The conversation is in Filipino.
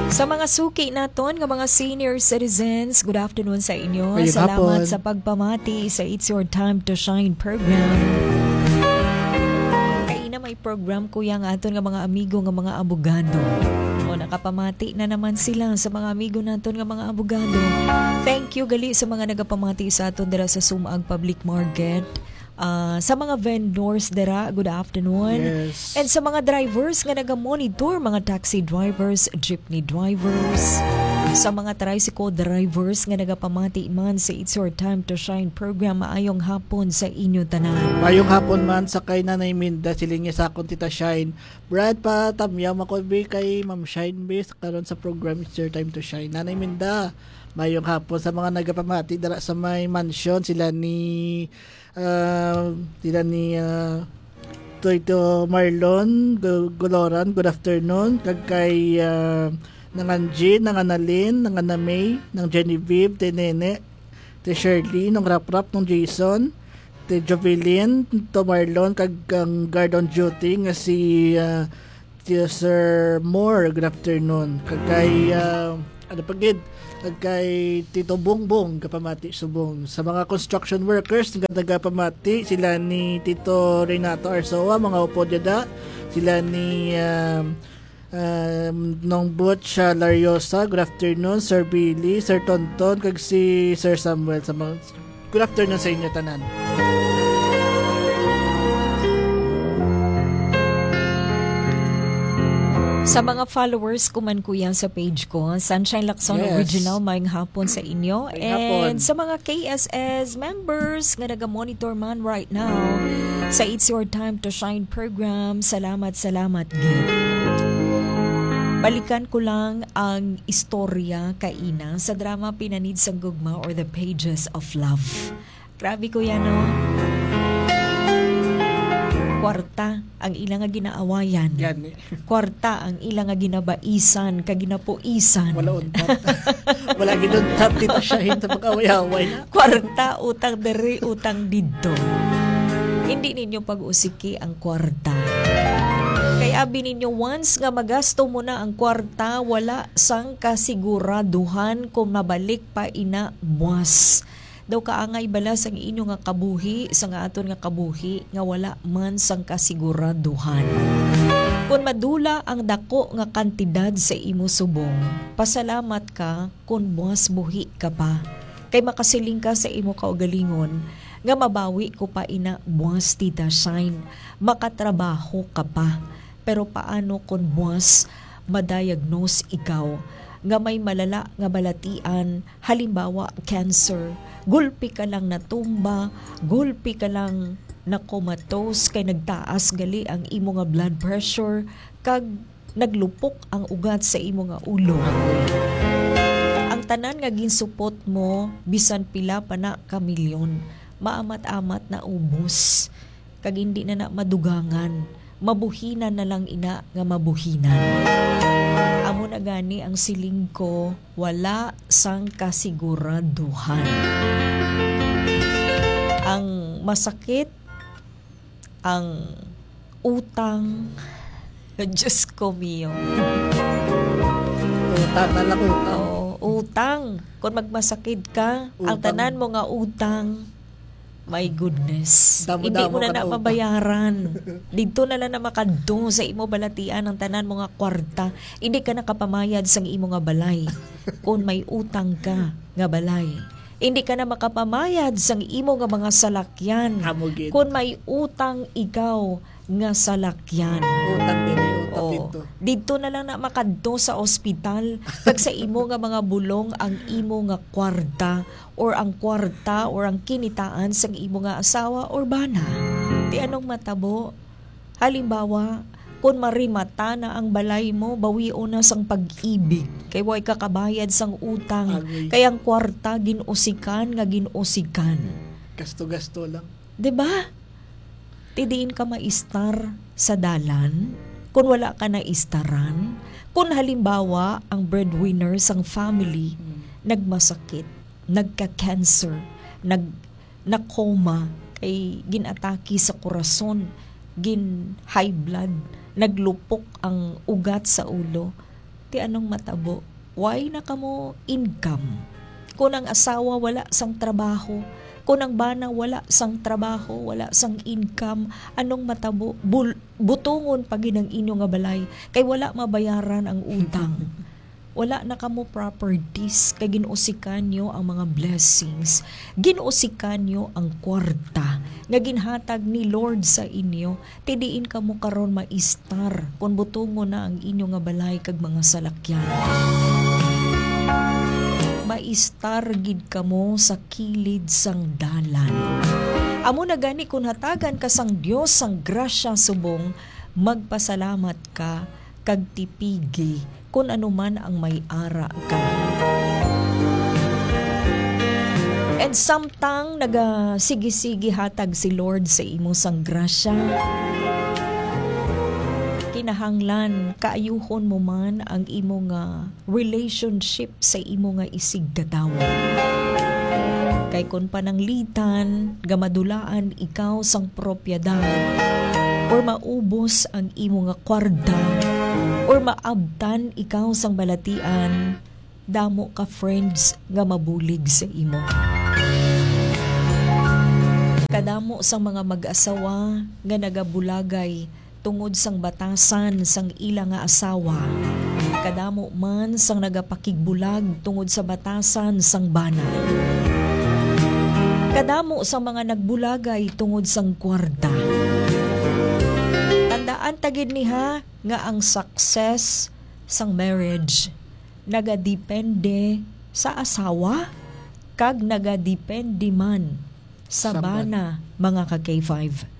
Sa mga suki naton nga mga senior citizens, good afternoon sa inyo. Ayun, Salamat hapon. sa pagpamati sa It's Your Time to Shine program. Kaya na may program kuya nga aton nga mga amigo nga mga abogado. O nakapamati na naman sila sa mga amigo naton nga mga abogado. Thank you gali sa mga nagapamati sa aton dira sa Sumaag Public Market. Sa mga vendors dira, good afternoon. Yes. And sa mga drivers nga naga-monitor, mga taxi drivers, jeepney drivers, sa mga tricycle drivers nga nagapamati man sa It's Your Time to Shine program, maayong hapon sa inyo tanan. Mayong hapon man sa kay Nanay Minda, siling niya sa akong Tita Shine. Brad pa, tamyaw makobi kay Ma'am Shine Base karon sa program It's Your Time to Shine. Nanay Minda, mayong hapon sa mga nagapamati dara sa may mansion, sila ni Toyto Marlon Goloran, good afternoon. Kag kay nangan Jean, nangan Alin, nangan May, nang Genevieve, ti Nene, ti Shirley, nung Rap-Rap, nung Jason, ti Jovelyn, to Marlon, kag ang guard on duty nga si Sir Moore, good afternoon. Kag kay kag kay Tito Bongbong kapamati subong. Sa mga construction workers nga nagapamati, sila ni Tito Renato Arsoa, mga upo dada, sila ni Nong Butch Lariosa, good afternoon. Sir Billy, Sir Tonton, kag si Sir Samuel, sa mga good afternoon sa inyo tanan. Sa mga followers ko man kuya sa page ko, Sunshine Lacson Yes. Original, mayong hapon sa inyo. Mayong hapon. And sa mga KSS members nga naga-monitor man right now sa It's Your Time to Shine program, salamat gid. Balikan ko lang ang istorya kaina sa drama Pinanid sang Gugma or The Pages of Love. Grabe kuya no? Kwarta ang ilang nga ginaawayan. Yan. Kwarta ang ilang nga ginabaisan, kaginapuisan. Wala untat. Wala ginuntat dito siya sa pag-away-away na. Kwarta, utang diri, utang didto. Hindi ninyo pag-usiki ang kwarta. Kaya abi ninyo once nga magasto mo na ang kwarta, wala sang kasiguraduhan kung mabalik pa ina buwas. Daw kaangay bala sang inyo nga kabuhi, sa nga aton nga kabuhi, nga wala man sang kasiguraduhan. Kung madula ang dako nga kantidad sa imo subong, pasalamat ka kung buwas buhi ka pa. Kay makasiling ka sa imo kaugalingon, nga mabawi ko pa ina buwas Tita Shine, makatrabaho ka pa. Pero paano kung buwas madiagnose ikaw, nga may malala nga balatian, halimbawa cancer, gulpi ka lang natumba, gulpi ka lang nakomatos, kay nagtaas gali ang imo nga blood pressure, kag naglupok ang ugat sa imo nga ulo. Ang tanan nga ginsupot mo, bisan pila pa na kamilyon, maamat-amat na ubos, kag hindi na madugangan, mabuhinan na lang ina nga mabuhinan. Amo na gani ang siling ko, wala sang kasiguraduhan. Ang masakit, ang utang, Diyos ko mio. Utang na lang utang. Utang. Kung magmasakit ka, ang Utang. tanan mo nga utang, my goodness. Damo-damo Hindi mo na ka na mabayaran. Dito na lang na makadto sa imo balatian ang tanan mo nga kwarta. Hindi ka nakapamayad sa imo nga balay. Kung may utang ka nga balay. Hindi ka na makapamayad sa imo nga mga salakyan. Hamugid. Kung may utang ikaw nga salakyan. Utang din utang Oo. dito. Dito na lang na makadto sa ospital pag sa imo nga mga bulong ang imo nga kwarta or ang kwarta or ang kinitaan sa imo nga asawa or bana. Di anong matabo? Halimbawa, kung marimata na ang balay mo, bawio na sang pag-ibig. Kay way kakabayad sang utang. Agoy. Kay ang kwarta ginusikan nga ginusikan. Gasto-gasto lang. 'Di ba? Tidiin ka maistar sa dalan kung wala ka na istaran. Kung halimbawa ang breadwinner sang family nagmasakit, nagka-cancer, nakoma, kay ginataki sa korason, gin high blood, naglupok ang ugat sa ulo, ti anong matabo. Why na kamo income? Kung ang asawa wala sang trabaho, kung ang bana wala sang trabaho, wala sang income, anong matabo? Butungon pagin ang inyo nga balay, kay wala mabayaran ang utang. Wala na kamo properties, kay ginusikan nyo ang mga blessings. Ginusikan nyo ang kwarta nga ginhatag ni Lord sa inyo. Tidiin kamo karon maistar kung butungon na ang inyo nga balay kag mga salakyan. Maistar gid kamo sa kilid sang dalan. Amo na gani kung hatagan ka sang Dios sang grasya subong, magpasalamat ka kag tipigi kung anuman ang may ara ka. And samtang nagasigi-sigi hatag si Lord sa imo sang grasya, kinahanglan kaayuhon mo man ang imo nga relationship sa imo nga isigkatawa. Kay kun pananglitan, gamadulaan ikaw sang propyedad, or maubos ang imo nga kwarta, or maabtan ikaw sang balatian, damo ka friends nga mabulig sa imo. Kadamo sang mga mag-asawa nga nagabulagay tungod sang batasan sang ilang nga asawa. Kadamo man sang nagapakigbulag tungod sa batasan sang bana. Kadamo sang mga nagbulagay tungod sang kwarta. Tandaan tagid niha nga ang success sang marriage nagadepende sa asawa kag nagadepende man sa bana, mga ka K5.